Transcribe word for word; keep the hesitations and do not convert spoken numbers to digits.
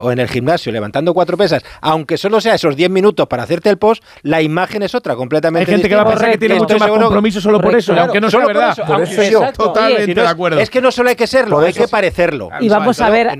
o en el gimnasio levantando cuatro pesas, aunque solo sea esos diez minutos para hacerte el post, la imagen es otra, completamente Hay gente distinta. que va a pensar que tiene mucho más compromiso solo por eso, Claro, aunque no sea solo por verdad. eso, Por aunque- eso yo, exacto. totalmente Oye, si no de es- acuerdo. Es que no solo hay que serlo, Por hay eso- que parecerlo. Y vamos a ver,